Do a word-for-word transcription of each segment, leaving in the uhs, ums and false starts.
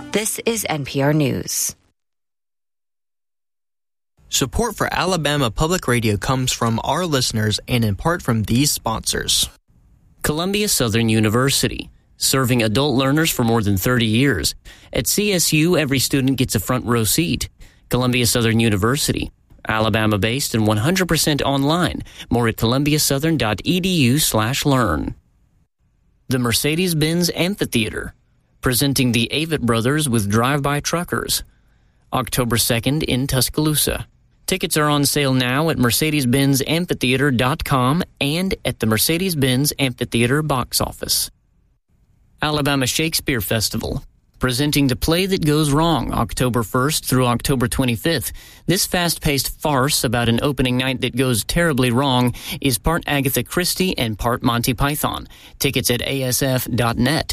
This is N P R News. Support for Alabama Public Radio comes from our listeners and in part from these sponsors. Columbia Southern University, serving adult learners for more than thirty years. At C S U, every student gets a front row seat. Columbia Southern University, Alabama-based and one hundred percent online. More at columbiasouthern.edu slash learn. The Mercedes-Benz Amphitheater, presenting the Avett Brothers with Drive-By Truckers. October second in Tuscaloosa. Tickets are on sale now at mercedes benz amphitheater dot com and at the Mercedes-Benz Amphitheater box office. Alabama Shakespeare Festival, presenting The Play That Goes Wrong, October first through October twenty-fifth. This fast-paced farce about an opening night that goes terribly wrong is part Agatha Christie and part Monty Python. Tickets at a s f dot net.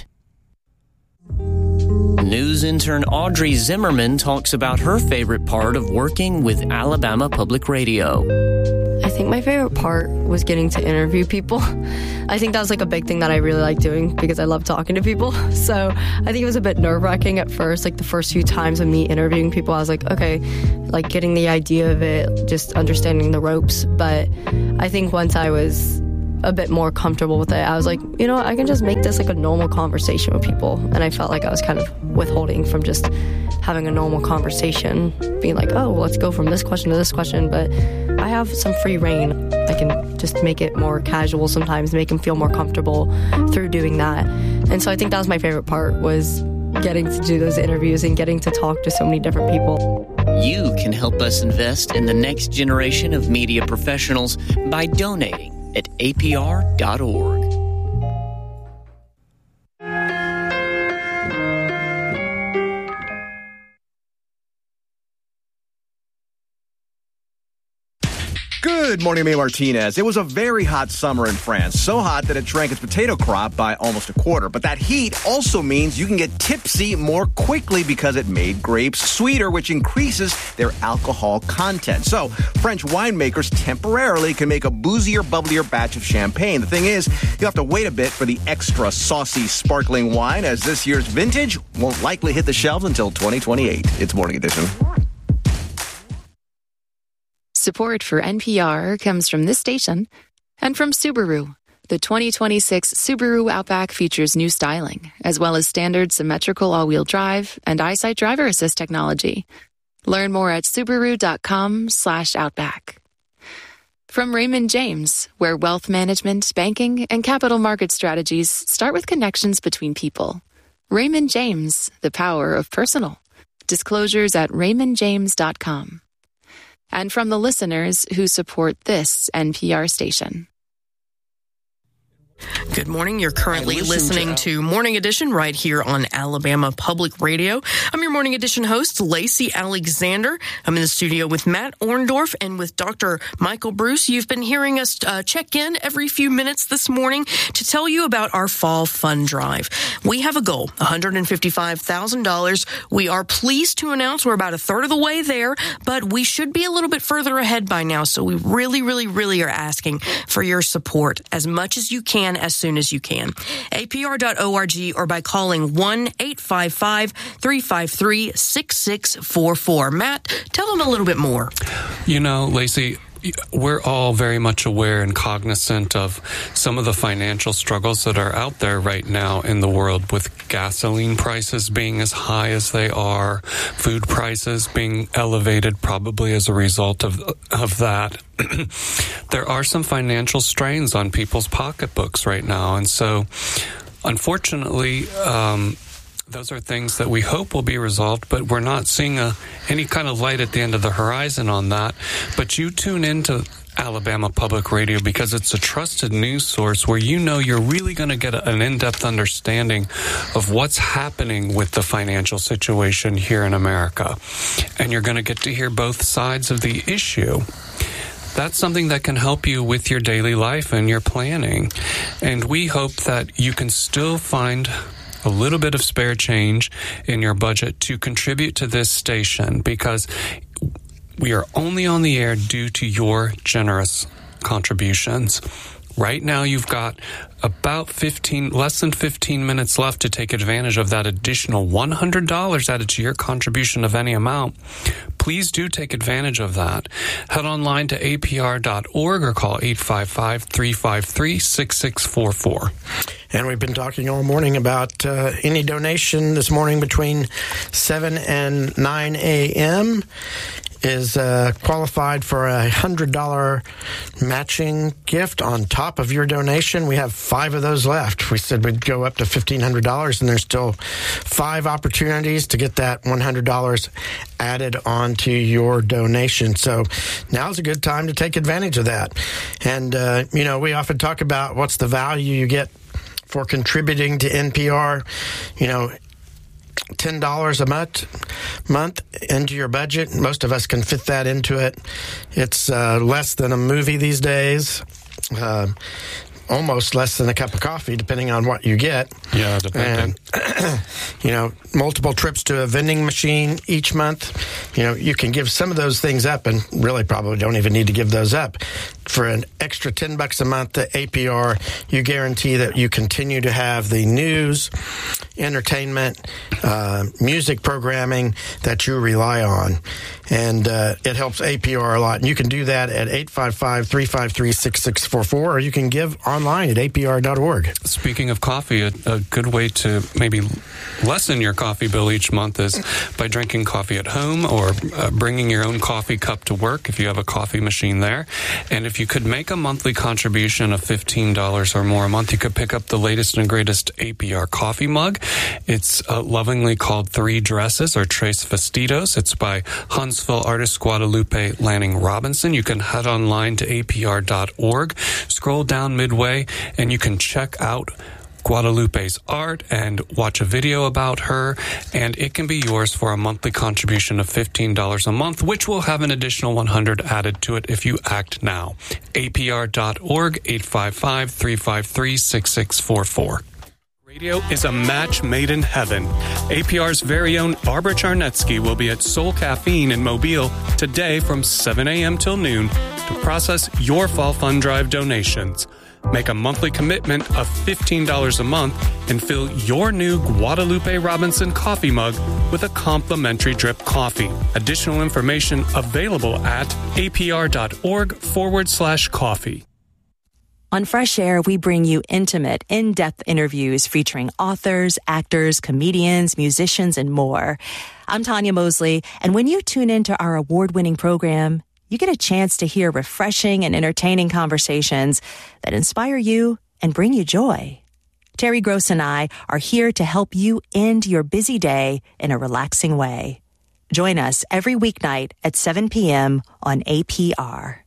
News intern Audrey Zimmerman talks about her favorite part of working with Alabama Public Radio. I think my favorite part was getting to interview people. I think that was like a big thing that I really like doing because I love talking to people. So I think it was a bit nerve-wracking at first, like the first few times of me interviewing people. I was like, okay, like getting the idea of it, just understanding the ropes. But I think once I was a bit more comfortable with it, I was like, you know what, I can just make this like a normal conversation with people. And I felt like I was kind of withholding from just having a normal conversation, being like, oh, well, let's go from this question to this question. But I have some free reign. I can just make it more casual sometimes, make them feel more comfortable through doing that. And so I think that was my favorite part, was getting to do those interviews and getting to talk to so many different people. You can help us invest in the next generation of media professionals by donating at a p r dot org. Good morning, May Martinez. It was a very hot summer in France, so hot that it shrank its potato crop by almost a quarter. But that heat also means you can get tipsy more quickly because it made grapes sweeter, which increases their alcohol content. So French winemakers temporarily can make a boozier, bubblier batch of champagne. The thing is, you'll have to wait a bit for the extra saucy, sparkling wine, as this year's vintage won't likely hit the shelves until twenty twenty-eight. It's Morning Edition. Support for N P R comes from this station and from Subaru. The twenty twenty-six Subaru Outback features new styling, as well as standard symmetrical all-wheel drive and EyeSight driver assist technology. Learn more at subaru.com slash outback. From Raymond James, where wealth management, banking, and capital market strategies start with connections between people. Raymond James, the power of personal. Disclosures at raymond james dot com. And from the listeners who support this N P R station. Good morning. You're currently listening to Morning Edition right here on Alabama Public Radio. I'm your Morning Edition host, Lacey Alexander. I'm in the studio with Matt Orndorff and with Doctor Michael Bruce. You've been hearing us uh, check in every few minutes this morning to tell you about our fall fund drive. We have a goal, one hundred fifty-five thousand dollars. We are pleased to announce we're about a third of the way there, but we should be a little bit further ahead by now. So we really, really, really are asking for your support as much as you can, as soon as you can. A P R dot org or by calling one eight five five, three five three, six six four four. Matt, tell them a little bit more. You know, Lacey, we're all very much aware and cognizant of some of the financial struggles that are out there right now in the world, with gasoline prices being as high as they are, food prices being elevated probably as a result of of that. There are some financial strains on people's pocketbooks right now, and so unfortunately, um, those are things that we hope will be resolved, but we're not seeing a, any kind of light at the end of the horizon on that. But you tune into Alabama Public Radio because it's a trusted news source where you know you're really going to get an in-depth understanding of what's happening with the financial situation here in America. And you're going to get to hear both sides of the issue. That's something that can help you with your daily life and your planning. And we hope that you can still find a little bit of spare change in your budget to contribute to this station, because we are only on the air due to your generous contributions. Right now, you've got about fifteen, less than fifteen minutes left to take advantage of that additional one hundred dollars added to your contribution of any amount. Please do take advantage of that. Head online to A P R dot org or call eight five five, three five three, six six four four. And we've been talking all morning about uh, any donation this morning between seven and nine a.m. is uh, qualified for a one hundred dollars matching gift on top of your donation. We have five of those left. We said we'd go up to fifteen hundred dollars, and there's still five opportunities to get that one hundred dollars added onto your donation. So now's a good time to take advantage of that. And, uh, you know, we often talk about what's the value you get for contributing to N P R. You know, ten dollars a month month into your budget. Most of us can fit that into it. It's uh, less than a movie these days. Uh, almost less than a cup of coffee, depending on what you get. Yeah, depending. And, you know, multiple trips to a vending machine each month. You know, you can give some of those things up, and really probably don't even need to give those up. For an extra ten bucks a month to A P R, you guarantee that you continue to have the news, entertainment, uh, music programming that you rely on. And uh, it helps A P R a lot. And you can do that at eight five five, three five three, six six four four, or you can give online at A P R dot org. Speaking of coffee, a, a good way to maybe lessen your coffee bill each month is by drinking coffee at home, or uh, bringing your own coffee cup to work if you have a coffee machine there. And if you could make a monthly contribution of fifteen dollars or more a month, you could pick up the latest and greatest A P R coffee mug. It's uh, lovingly called Three Dresses, or Tres Vestidos. It's by Huntsville artist Guadalupe Lanning Robinson. You can head online to A P R dot org, scroll down midway, and you can check out Guadalupe's art and watch a video about her, and it can be yours for a monthly contribution of fifteen dollars a month, which will have an additional one hundred dollars added to it if you act now. A P R dot org, eight five five, three five three, six six four four. Radio is a match made in heaven. A P R's very own Barbara Charnetsky will be at Soul Caffeine in Mobile today from seven a.m. till noon to process your Fall Fund Drive donations. Make a monthly commitment of fifteen dollars a month and fill your new Guadalupe Robinson coffee mug with a complimentary drip coffee. Additional information available at apr.org forward slash coffee. On Fresh Air, we bring you intimate, in-depth interviews featuring authors, actors, comedians, musicians, and more. I'm Tanya Mosley, and when you tune into our award-winning program, you get a chance to hear refreshing and entertaining conversations that inspire you and bring you joy. Terry Gross and I are here to help you end your busy day in a relaxing way. Join us every weeknight at seven p.m. on A P R.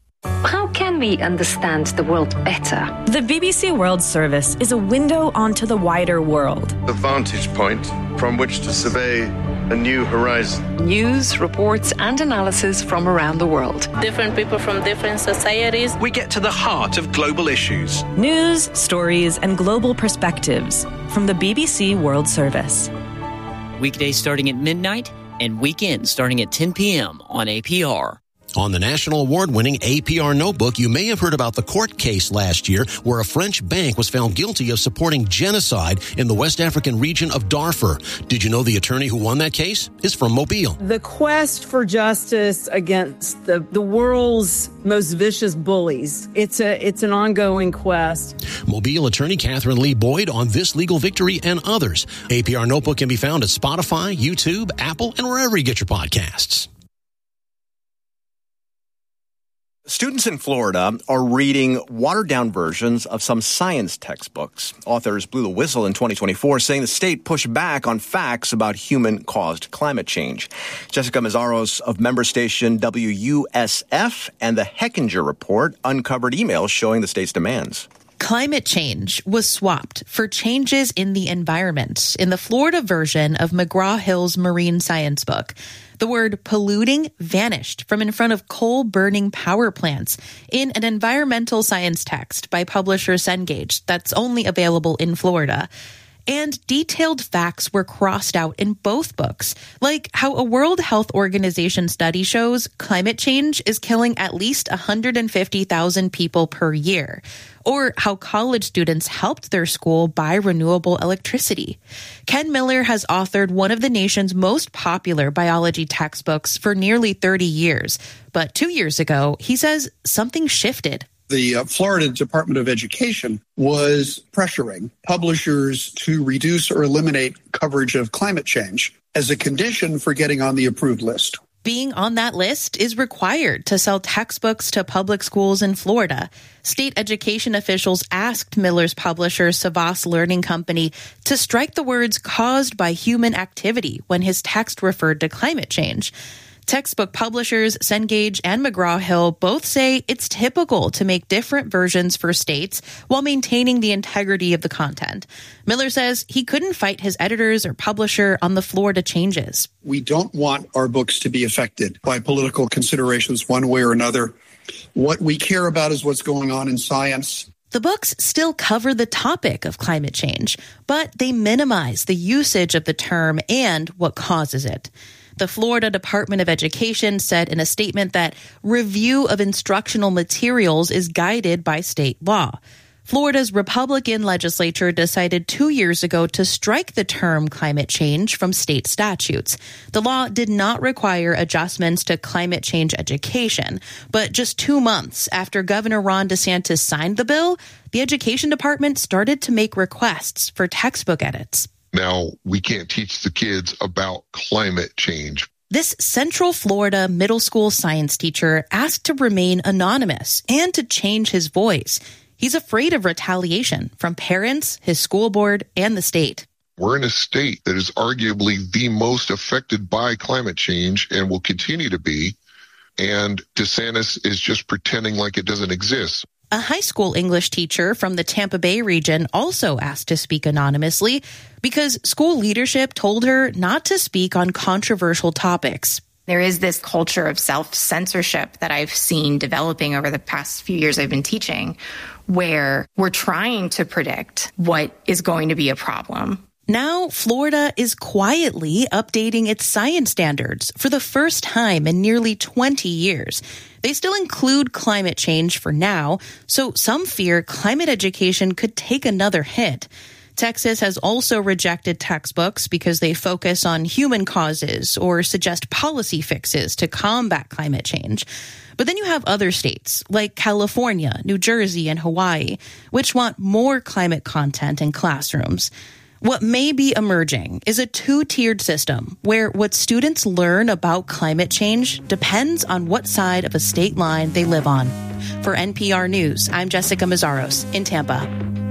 How can we understand the world better? The B B C World Service is a window onto the wider world. A vantage point from which to survey a new horizon. News, reports, and analysis from around the world. Different people from different societies. We get to the heart of global issues. News, stories, and global perspectives from the B B C World Service. Weekdays starting at midnight and weekends starting at ten p.m. on A P R. On the national award-winning A P R Notebook, you may have heard about the court case last year where a French bank was found guilty of supporting genocide in the West African region of Darfur. Did you know the attorney who won that case is from Mobile? The quest for justice against the, the world's most vicious bullies. It's a it's an ongoing quest. Mobile attorney Catherine Lee Boyd on this legal victory and others. A P R Notebook can be found at Spotify, YouTube, Apple, and wherever you get your podcasts. Students in Florida are reading watered-down versions of some science textbooks. Authors blew the whistle in twenty twenty-four, saying the state pushed back on facts about human-caused climate change. Jessica Mazzaros of member station W U S F and the Hechinger Report uncovered emails showing the state's demands. Climate change was swapped for changes in the environment in the Florida version of McGraw-Hill's Marine Science book. The word polluting vanished from in front of coal-burning power plants in an environmental science text by publisher Cengage that's only available in Florida. And detailed facts were crossed out in both books, like how a World Health Organization study shows climate change is killing at least one hundred fifty thousand people per year, or how college students helped their school buy renewable electricity. Ken Miller has authored one of the nation's most popular biology textbooks for nearly thirty years, but two years ago, he says something shifted. The uh, Florida Department of Education was pressuring publishers to reduce or eliminate coverage of climate change as a condition for getting on the approved list. Being on that list is required to sell textbooks to public schools in Florida. State education officials asked Miller's publisher, Savas Learning Company, to strike the words caused by human activity when his text referred to climate change. Textbook publishers Cengage and McGraw-Hill both say it's typical to make different versions for states while maintaining the integrity of the content. Miller says he couldn't fight his editors or publisher on the Florida changes. We don't want our books to be affected by political considerations one way or another. What we care about is what's going on in science. The books still cover the topic of climate change, but they minimize the usage of the term and what causes it. The Florida Department of Education said in a statement that review of instructional materials is guided by state law. Florida's Republican legislature decided two years ago to strike the term climate change from state statutes. The law did not require adjustments to climate change education, but just two months after Governor Ron DeSantis signed the bill, the Education Department started to make requests for textbook edits. Now, we can't teach the kids about climate change. This Central Florida middle school science teacher asked to remain anonymous and to change his voice. He's afraid of retaliation from parents, his school board, and the state. We're in a state that is arguably the most affected by climate change and will continue to be. And DeSantis is just pretending like it doesn't exist. A high school English teacher from the Tampa Bay region also asked to speak anonymously because school leadership told her not to speak on controversial topics. There is this culture of self-censorship that I've seen developing over the past few years I've been teaching, where we're trying to predict what is going to be a problem. Now, Florida is quietly updating its science standards for the first time in nearly twenty years. They still include climate change for now, so some fear climate education could take another hit. Texas has also rejected textbooks because they focus on human causes or suggest policy fixes to combat climate change. But then you have other states like California, New Jersey, and Hawaii, which want more climate content in classrooms. What may be emerging is a two-tiered system where what students learn about climate change depends on what side of a state line they live on. For N P R News, I'm Jessica Mazzaros in Tampa.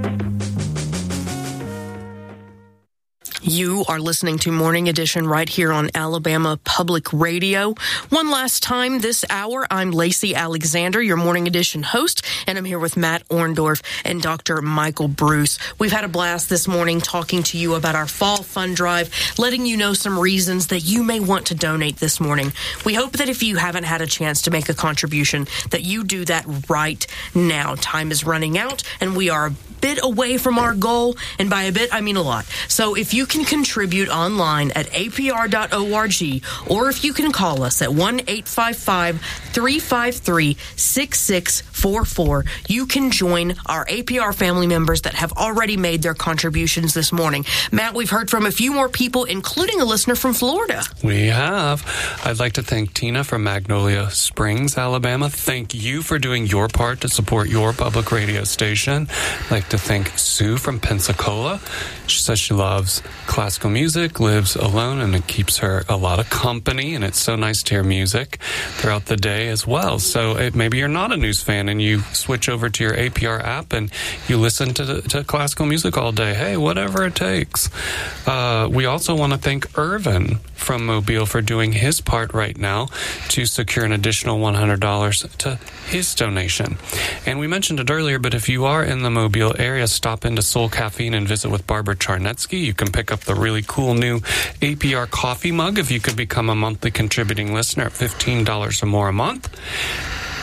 You are listening to Morning Edition right here on Alabama Public Radio. One last time this hour, I'm Lacey Alexander, your Morning Edition host, and I'm here with Matt Orndorff and Doctor Michael Bruce. We've had a blast this morning talking to you about our Fall Fund Drive, letting you know some reasons that you may want to donate this morning. We hope that if you haven't had a chance to make a contribution, that you do that right now. Time is running out, and we are a bit away from our goal, and by a bit, I mean a lot. So if you can contribute online at A P R dot org, or if you can call us at one eight five five, three five three, six six four four, you can join our A P R family members that have already made their contributions this morning. Matt, we've heard from a few more people, including a listener from Florida. We have. I'd like to thank Tina from Magnolia Springs, Alabama. Thank you for doing your part to support your public radio station. I'd like to thank Sue from Pensacola. She says she loves classical music, lives alone, and it keeps her a lot of company, and it's so nice to hear music throughout the day as well. So it, maybe you're not a news fan and you switch over to your A P R app and you listen to, to classical music all day. Hey, whatever it takes. Uh, we also want to thank Irvin from Mobile for doing his part right now to secure an additional one hundred dollars to his donation. And we mentioned it earlier, but if you are in the Mobile area, stop into Soul Caffeine and visit with Barbara Charnetsky. You can pick up the really cool new A P R coffee mug if you could become a monthly contributing listener at fifteen dollars or more a month.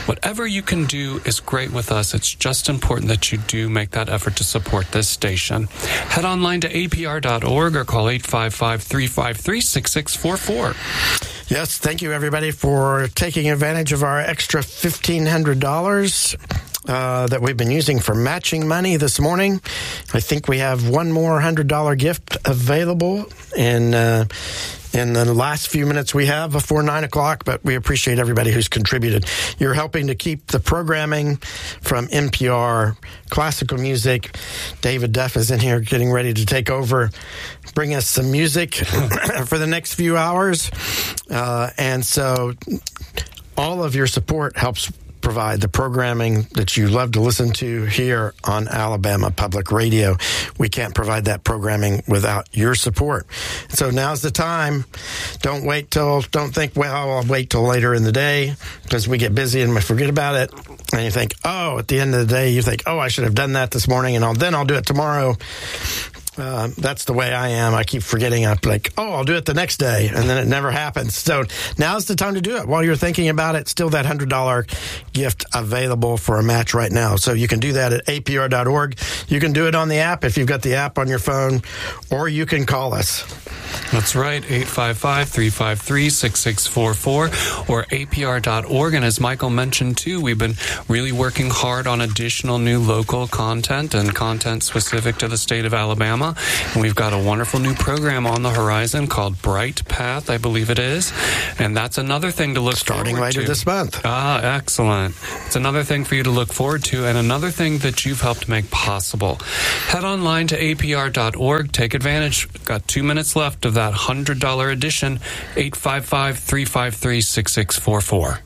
Whatever you can do is great with us. It's just important that you do make that effort to support this station. Head online to A P R dot org or call eight five five, three five three, six six four four. Yes, thank you, everybody, for taking advantage of our extra fifteen hundred dollars uh, that we've been using for matching money this morning. I think we have one more one hundred dollars gift available in, uh, in the last few minutes we have before nine o'clock, but we appreciate everybody who's contributed. You're helping to keep the programming from N P R, classical music. David Duff is in here getting ready to take over, bring us some music for the next few hours. Uh, and so all of your support helps provide the programming that you love to listen to here on Alabama Public Radio. We can't provide that programming without your support. So now's the time. Don't wait till, don't think, well, I'll wait till later in the day, because we get busy and we forget about it. And you think, oh, at the end of the day, you think, oh, I should have done that this morning, and I'll, then I'll do it tomorrow. Uh, that's the way I am. I keep forgetting. I'm like, oh, I'll do it the next day, and then it never happens. So now's the time to do it. While you're thinking about it, still that one hundred dollars gift available for a match right now. So you can do that at A P R dot org. You can do it on the app if you've got the app on your phone, or you can call us. That's right, eight five five, three five three, six six four four or A P R dot org. And as Michael mentioned, too, we've been really working hard on additional new local content and content specific to the state of Alabama. And we've got a wonderful new program on the horizon called Bright Path, I believe it is. And that's another thing to look Starting forward to. Starting later this month. Ah, excellent. It's another thing for you to look forward to, and another thing that you've helped make possible. Head online to A P R dot org. Take advantage. Got two minutes left of that one hundred dollars edition. eight five five, three five three, six six four four.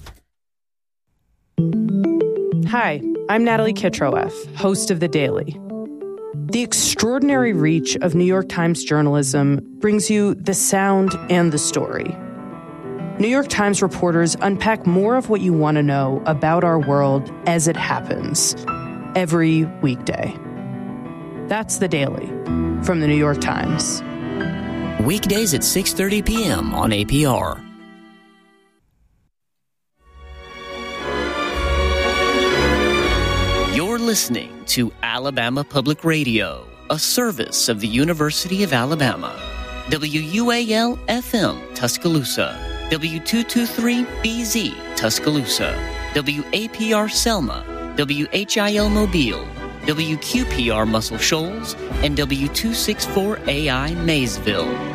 Hi, I'm Natalie Kitroeff, host of The Daily. The extraordinary reach of New York Times journalism brings you the sound and the story. New York Times reporters unpack more of what you want to know about our world as it happens every weekday. That's The Daily from the New York Times. Weekdays at six thirty p.m. on A P R. You're listening to Alabama Public Radio, a service of the University of Alabama. W U A L F M Tuscaloosa, W two twenty-three B Z Tuscaloosa, W A P R Selma, W H I L Mobile, W Q P R Muscle Shoals, and W two sixty-four A I Maysville.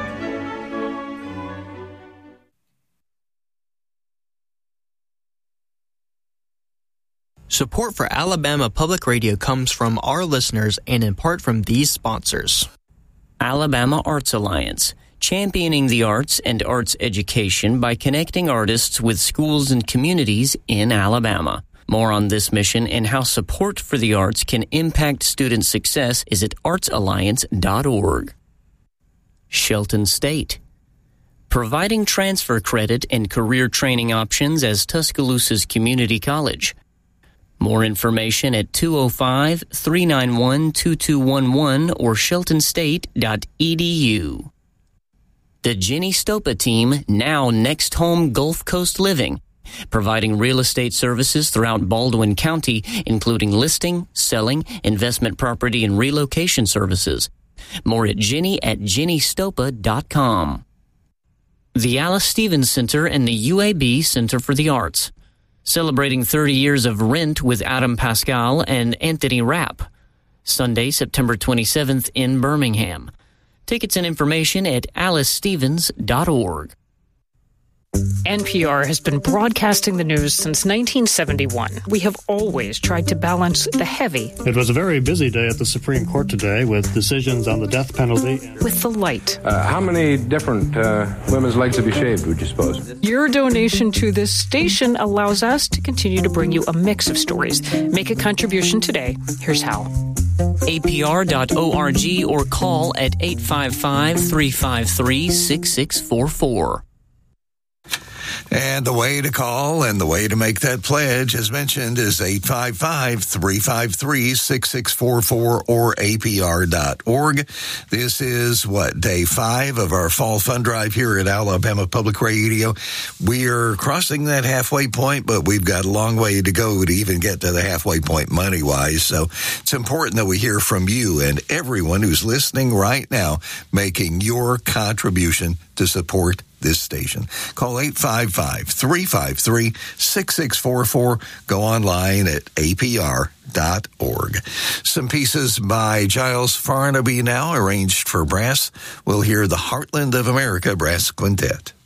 Support for Alabama Public Radio comes from our listeners and in part from these sponsors. Alabama Arts Alliance, championing the arts and arts education by connecting artists with schools and communities in Alabama. More on this mission and how support for the arts can impact student success is at arts alliance dot org. Shelton State, providing transfer credit and career training options as Tuscaloosa's community college. More information at two oh five, three nine one, two two one one or shelton state dot e d u. The Jenny Stopa team, now Next Home Gulf Coast Living, providing real estate services throughout Baldwin County, including listing, selling, investment property, and relocation services. More at Jenny at jenny stopa dot com. The Alice Stevens Center and the U A B Center for the Arts, celebrating thirty years of Rent with Adam Pascal and Anthony Rapp. Sunday, September twenty-seventh in Birmingham. Tickets and information at alice stevens dot org. N P R has been broadcasting the news since nineteen seventy-one. We have always tried to balance the heavy. It was a very busy day at the Supreme Court today with decisions on the death penalty. With the light. Uh, how many different uh, women's legs have you shaved, would you suppose? Your donation to this station allows us to continue to bring you a mix of stories. Make a contribution today. Here's how. A P R dot org or call at eight five five, three five three, six six four four. And the way to call and the way to make that pledge, as mentioned, is eight five five, three five three, six six four four or A P R dot org. This is, what, day five of our fall fund drive here at Alabama Public Radio. We are crossing that halfway point, but we've got a long way to go to even get to the halfway point money-wise. So it's important that we hear from you and everyone who's listening right now, making your contribution to support this station. Call eight five five, three five three, six six four four. Go online at A P R dot org. Some pieces by Giles Farnaby now, arranged for brass. We'll hear the Heartland of America Brass Quintet.